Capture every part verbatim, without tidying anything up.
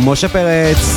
משה פרץ.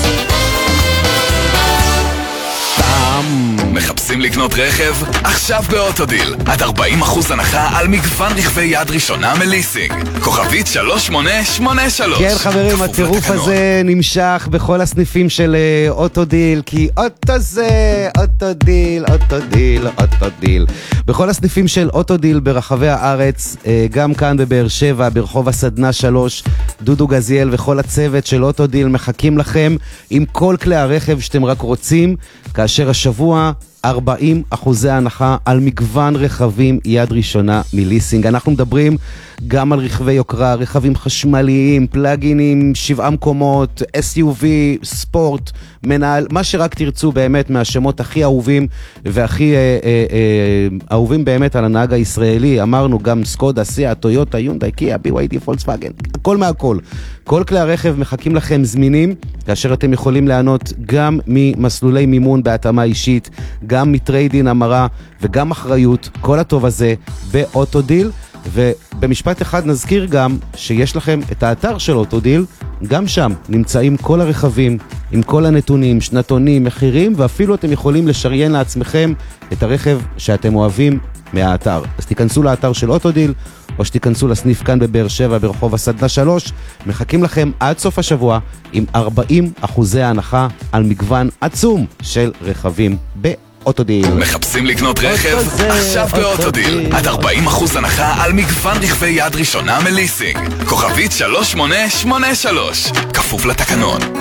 מחפשים לקנות רכב? עכשיו באוטודיל עד ארבעים אחוז הנחה על מגוון רכבי יד ראשונה מליסינג. כוכבית שלוש שמונה שמונה שלוש. כן חברים, הטירוף הזה נמשך בכל הסניפים של אוטודיל, כי אוטו זה אוטודיל, אוטודיל, אוטודיל. בכל הסניפים של אוטודיל ברחבי הארץ, גם כאן בבאר שבע, ברחוב הסדנה שלוש, דודו גזיאל וכל הצוות של אוטודיל מחכים לכם עם כל כלי הרכב שאתם רק רוצים, כאשר השבוע ארבעים אחוזי הנחה על מגוון רכבים יד ראשונה מליסינג. אנחנו מדברים גם על רכבי יוקרה, רכבים חשמליים, פלאגינים, שבעה מקומות, אס יו וי, ספורט, מנהל, מה שרק תרצו באמת מהשמות הכי אהובים והכי אה, אה, אה, אהובים באמת על הנהג הישראלי. אמרנו גם סקודה, סיה, טויוטה, יונדאי, קיה, בי וואי די, פולקסווגן, הכל מהכל. כל כלי הרכב מחכים לכם זמינים, כאשר אתם יכולים לענות גם ממסלולי מימון בהתאמה אישית, גם מטריידין המרה וגם אחריות, כל הטוב הזה באוטודיל. ובמשפט אחד נזכיר גם שיש לכם את האתר של אוטודיל, גם שם נמצאים כל הרכבים עם כל הנתונים, שנתונים, מחירים, ואפילו אתם יכולים לשריין לעצמכם את הרכב שאתם אוהבים מהאתר. אז תיכנסו לאתר של אוטודיל, או שתיכנסו לסניף כאן בבאר שבע ברחוב הסדנה שלוש. מחכים לכם עד סוף השבוע עם ארבעים אחוזי הנחה על מגוון עצום של רכבים באוטודיל. מחפשים לקנות רכב? עכשיו באוטודיל עד ארבעים אחוז הנחה על מגוון רכבי יד ראשונה מליסינג. כוכבית שלוש שמונה שמונה שלוש, כפוף לתקנון.